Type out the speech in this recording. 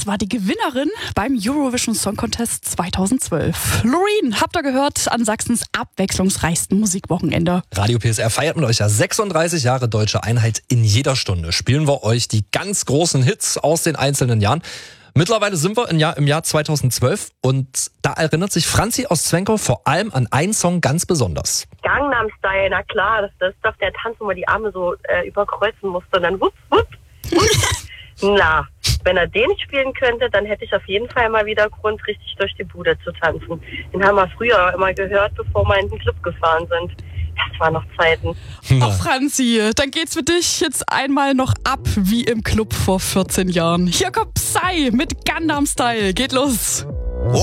war die Gewinnerin beim Eurovision Song Contest 2012. Loreen, habt ihr gehört, an Sachsens abwechslungsreichsten Musikwochenende. Radio PSR feiert mit euch ja 36 Jahre deutsche Einheit in jeder Stunde. Spielen wir euch die ganz großen Hits aus den einzelnen Jahren. Mittlerweile sind wir im Jahr 2012 und da erinnert sich Franzi aus Zwickau vor allem an einen Song ganz besonders. Gangnam Style, na klar, das ist doch der Tanz, wo man die Arme so überkreuzen musste und dann wupp, wupp, wupp. Na, wenn er den spielen könnte, dann hätte ich auf jeden Fall mal wieder Grund, richtig durch die Bude zu tanzen. Den haben wir früher immer gehört, bevor wir in den Club gefahren sind. Das waren noch Zeiten. Ach Franzi, dann geht's für dich jetzt einmal noch ab wie im Club vor 14 Jahren. Hier kommt Psy mit Gangnam Style. Geht los.